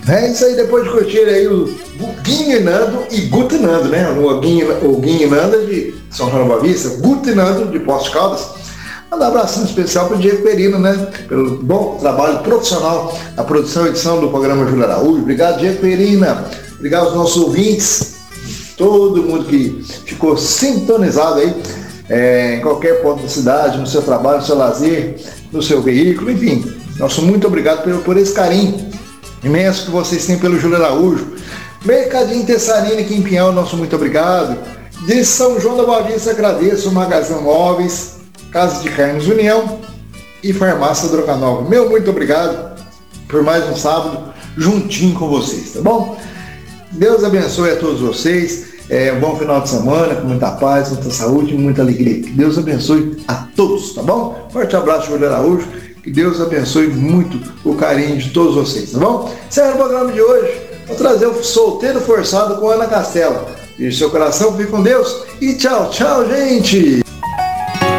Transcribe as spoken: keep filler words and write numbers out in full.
É isso aí, depois de curtir aí o Guinho e Nando e Guto e Nando, né? O Guinho, o Guinho e Nando de São João da Boa Vista, Guto e Nando de Poços de Caldas. Mandar um abraço especial para o Diego Perino, né? Pelo bom trabalho profissional na produção e edição do programa Júlio Araújo. Obrigado, Diego Perina. Obrigado aos nossos ouvintes, todo mundo que ficou sintonizado aí, é, em qualquer ponto da cidade, no seu trabalho, no seu lazer, no seu veículo, enfim. Nosso muito obrigado por, por esse carinho imenso que vocês têm pelo Júlio Araújo. Mercadinho Tessanini aqui em Pinhal, nosso muito obrigado. De São João da Boa Vista, agradeço o Magazine Móveis, Casa de Carnes União e Farmácia Droganova. Meu muito obrigado por mais um sábado juntinho com vocês, tá bom? Deus abençoe a todos vocês. É, um bom final de semana, com muita paz, muita saúde e muita alegria. Que Deus abençoe a todos, tá bom? Forte abraço, Júlio Araújo. Que Deus abençoe muito o carinho de todos vocês, tá bom? Esse é o programa de hoje. Vou trazer o Solteiro Forçado com Ana Castela. E seu coração fique com Deus. E tchau, tchau, gente!